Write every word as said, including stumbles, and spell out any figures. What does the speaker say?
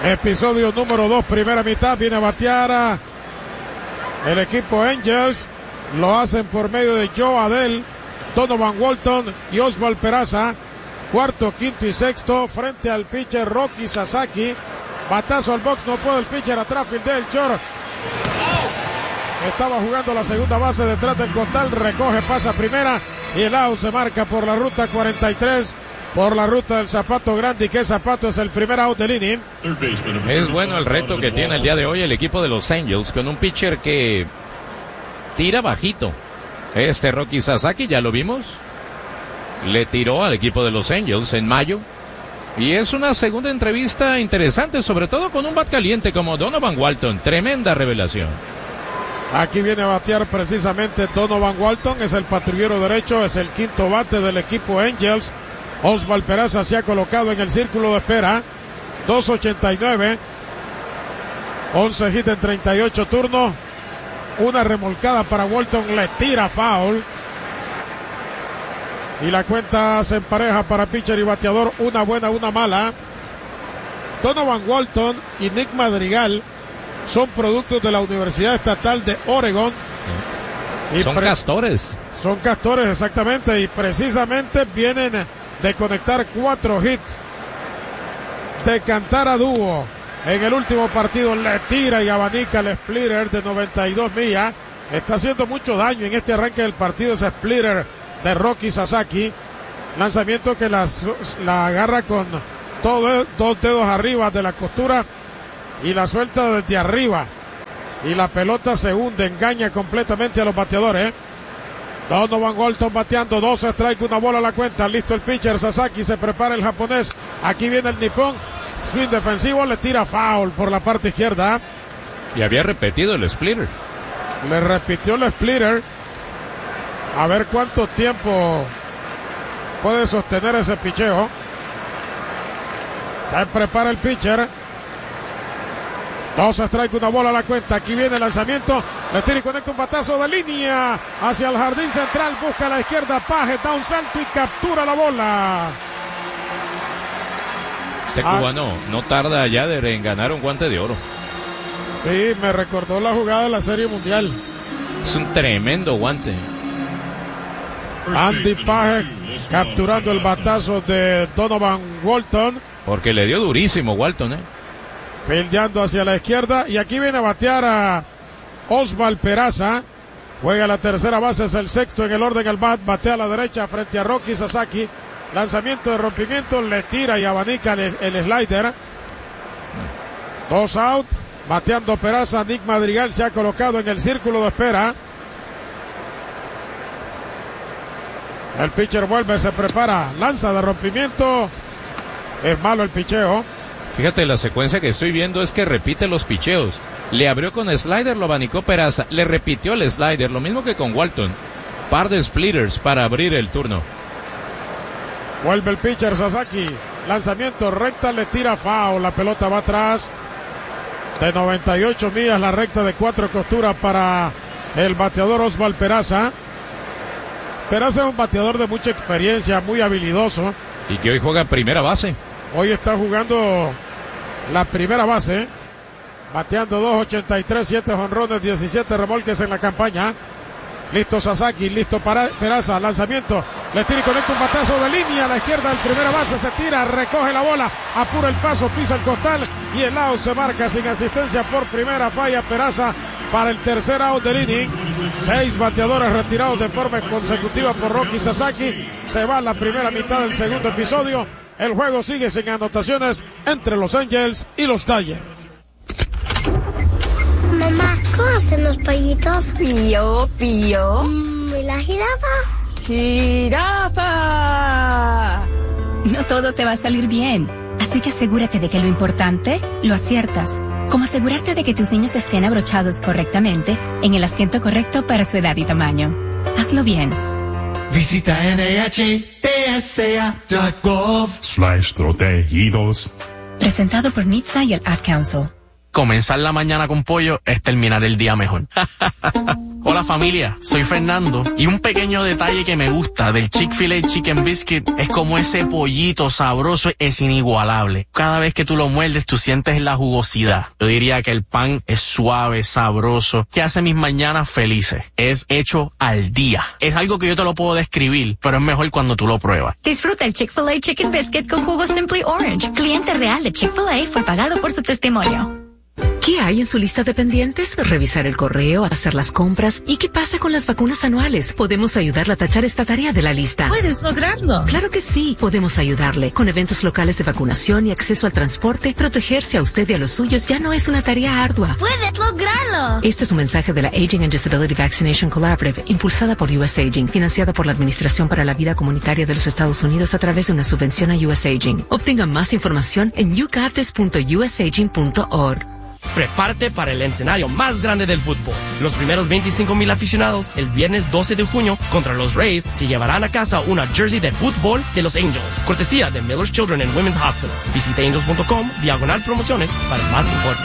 Episodio número dos, primera mitad, viene a batear el equipo Angels. Lo hacen por medio de Joe Adell, Donovan Walton y Oswald Peraza. Cuarto, quinto y sexto frente al pitcher Rocky Sasaki. Batazo al box, no puede el pitcher atrás, fildea el short. Estaba jugando la segunda base detrás del costal, recoge, pasa primera y el out se marca por la ruta cuarenta y tres, por la ruta del Zapato Grande. Y que Zapato es el primer out del inning. Es bueno el reto que tiene el día de hoy el equipo de los Angels con un pitcher que tira bajito. Este Rocky Sasaki ya lo vimos, le tiró al equipo de los Angels en mayo. Y es una segunda entrevista interesante, sobre todo con un bat caliente como Donovan Walton. Tremenda revelación. Aquí viene a batear precisamente Donovan Walton, es el patrullero derecho, es el quinto bate del equipo Angels. Oswald Peraza se ha colocado en el círculo de espera. dos ochenta y nueve, once hits en treinta y ocho turnos. Una remolcada para Walton, le tira foul. Y la cuenta se empareja para pitcher y bateador, una buena, una mala. Donovan Walton y Nick Madrigal son productos de la Universidad Estatal de Oregon. Y son pre- castores. Son castores, exactamente. Y precisamente vienen de conectar cuatro hits, de cantar a dúo. En el último partido le tira y abanica el splitter de noventa y dos millas. Está haciendo mucho daño en este arranque del partido ese splitter de Rocky Sasaki. Lanzamiento que las, la agarra con todo, dos dedos arriba de la costura y la suelta desde arriba. Y la pelota se hunde, engaña completamente a los bateadores. Donovan Walton bateando, dos strike, una bola a la cuenta. Listo el pitcher Sasaki, se prepara el japonés. Aquí viene el nipón. Spin defensivo, le tira foul por la parte izquierda. Y había repetido el splitter. Le repitió el splitter. A ver cuánto tiempo puede sostener ese picheo. Se prepara el pitcher. Dos strike, una bola a la cuenta. Aquí viene el lanzamiento. Le tira y conecta un batazo de línea hacia el jardín central. Busca a la izquierda. Paje da un salto y captura la bola. Este ah. cubano no tarda ya de en ganar un guante de oro. Sí, me recordó la jugada de la Serie Mundial. Es un tremendo guante. Andy Paje capturando el batazo de Donovan Walton. Porque le dio durísimo Walton, eh. Fildeando hacia la izquierda. Y aquí viene a batear a Oswald Peraza. Juega la tercera base, es el sexto en el orden el bat. Batea a la derecha frente a Rocky Sasaki. Lanzamiento de rompimiento, le tira y abanica el, el slider. Dos out. Bateando Peraza, Nick Madrigal se ha colocado en el círculo de espera. El pitcher vuelve, se prepara, lanza de rompimiento. Es malo el picheo. Fíjate, la secuencia que estoy viendo es que repite los picheos. Le abrió con slider, lo abanicó Peraza, le repitió el slider, lo mismo que con Walton. Par de splitters para abrir el turno. Vuelve el pitcher Sasaki. Lanzamiento recta, le tira foul. La pelota va atrás. De noventa y ocho millas, la recta de cuatro costuras para el bateador Oswald Peraza. Peraza es un bateador de mucha experiencia, muy habilidoso. Y que hoy juega primera base. Hoy está jugando la primera base. Bateando dos ochenta y tres, siete jonrones, diecisiete remolques en la campaña. Listo Sasaki, listo para Peraza, lanzamiento, le tira y conecta un batazo de línea a la izquierda del primera base, se tira, recoge la bola, apura el paso, pisa el costal y el out se marca sin asistencia por primera, falla Peraza para el tercer out del inning. Seis bateadores retirados de forma consecutiva por Rocky Sasaki. Se va la primera mitad del segundo episodio. El juego sigue sin anotaciones entre los Angels y los Dodgers. Mamá, ¿cómo hacen los pollitos? Pío, pío. Mm, ¿Y la jirafa? ¡Jirafa! No todo te va a salir bien, así que asegúrate de que lo importante lo aciertas. Como asegurarte de que tus niños estén abrochados correctamente en el asiento correcto para su edad y tamaño. Hazlo bien. Visita N H T S A punto gov slash protegidos. Presentado por N H T S A y el Ad Council. comenzar la mañana con pollo es terminar el día mejor. Hola familia, soy Fernando y un pequeño detalle que me gusta del Chick-fil-A Chicken Biscuit es como ese pollito sabroso es inigualable. Cada vez que tú lo muerdes tú sientes la jugosidad. Yo diría que el pan es suave, sabroso, que hace mis mañanas felices. Es hecho al día. Es algo que yo te lo puedo describir, pero es mejor cuando tú lo pruebas. Disfruta el Chick-fil-A Chicken Biscuit con jugo Simply Orange. Cliente real de Chick-fil-A fue pagado por su testimonio. ¿Qué hay en su lista de pendientes? Revisar el correo, hacer las compras. ¿Y qué pasa con las vacunas anuales? Podemos ayudarle a tachar esta tarea de la lista. ¿Puedes lograrlo? Claro que sí. Podemos ayudarle. Con eventos locales de vacunación y acceso al transporte, protegerse a usted y a los suyos ya no es una tarea ardua. ¡Puedes lograrlo! Este es un mensaje de la Aging and Disability Vaccination Collaborative, impulsada por U S Aging, financiada por la Administración para la Vida Comunitaria de los Estados Unidos a través de una subvención a U S Aging. Obtenga más información en you got this punto u s aging punto org. Prepárate para el escenario más grande del fútbol. Los primeros veinticinco mil aficionados el viernes doce de junio contra los Rays se llevarán a casa una jersey de fútbol de los Angels, cortesía de Miller's Children and Women's Hospital. Visite angels punto com, diagonal promociones para más información.